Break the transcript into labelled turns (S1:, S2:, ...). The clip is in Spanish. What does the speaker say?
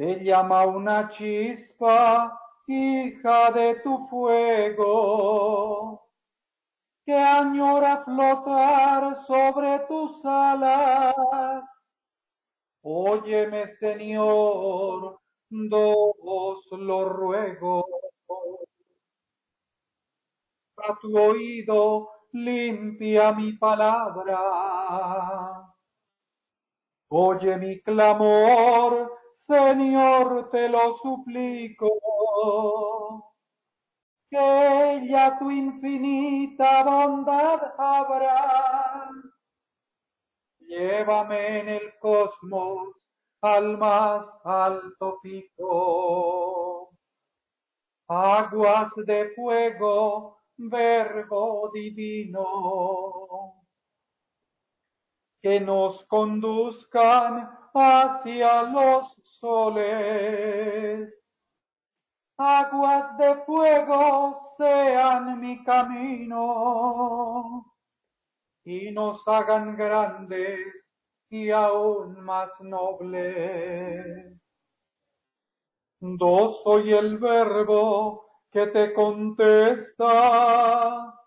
S1: Te llama una chispa, hija de tu fuego, que añora flotar sobre tus alas. Óyeme, Señor, os lo ruego. A tu oído limpia mi palabra. Oye mi clamor, Señor, te lo suplico, que ella tu infinita bondad habrá. Llévame en el cosmos al más alto pico. Aguas de fuego, verbo divino, que nos conduzcan hacia los soles. Aguas de fuego sean mi camino y nos hagan grandes y aún más nobles. Yo soy el verbo que te contesta